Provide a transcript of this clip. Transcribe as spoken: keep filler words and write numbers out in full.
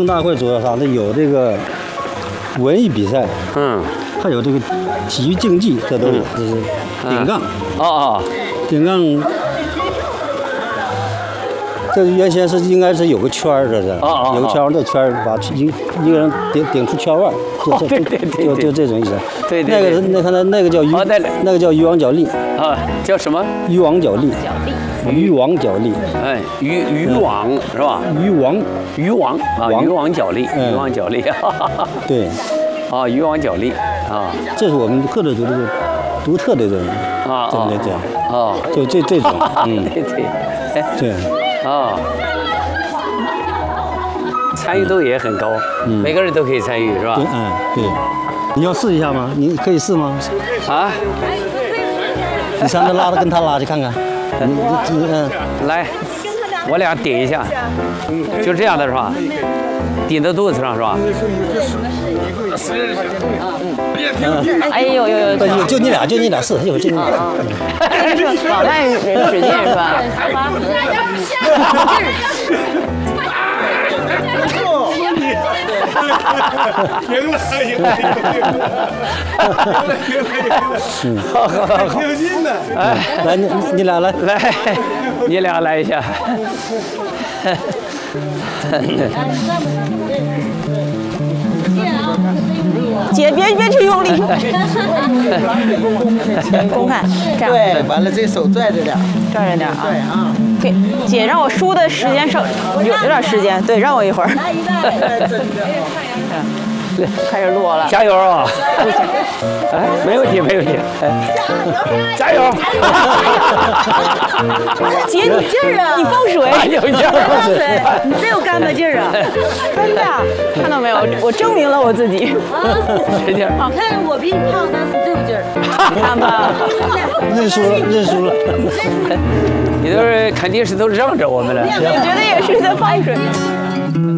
动大会主要上它有这个文艺比赛， 嗯， 还有这个体育竞技，这都有，这是顶杠。 哦哦， 顶杠，这原先是应该是有个圈儿，这是， 哦哦有个圈儿，这圈儿把一一个人顶顶出圈外，就这， 对对对， 就就这种意思。 对对。 那个那看那那个叫渔，那个叫渔网脚力。 啊，叫什么？ 渔网脚力。渔网脚力。 哎，渔渔网是吧？ 渔网。 渔网啊，渔网脚力，渔网脚力。 对。 啊，渔网脚力啊， 这是我们贺州族这个独特的这种啊， 这么来讲。 哦， 就这这种， 嗯，对对，哎， 对。 啊，参与度也很高，嗯，每个人都可以参与，是吧？ 对，嗯，对。你要试一下吗？你可以试吗？ 啊？ 你上那拉着跟他拉去看看。你你嗯， 来，我俩顶一下，就这样的是吧？顶到肚子上是吧？ 哎呦呦呦！ 就就你俩，就你俩试，一会儿就你俩。 老赖人使劲是吧？ 赢了，赢了，赢了，赢了， 嗯，好好好， 挺有劲的。 哎， 来，你你俩来， 来，你俩来一下。 姐别别去用力，公看，这样对，完了这手拽着点， 拽着点啊。 对啊。 给姐让我梳的时间稍有有点时间，对，让我一会儿。开始落了， 加油啊！哎，没问题，没问题。哎，加油！ 姐，你劲儿啊！你放水， 有劲儿， 放水，你真有干巴劲儿啊！真的，看到没有？我证明了我自己。 使劲！ 好看，我比你胖，但是真有劲儿。 你看吧， 认输了，认输了。 你都是肯定是都让着我们了。 我觉得也是在放水。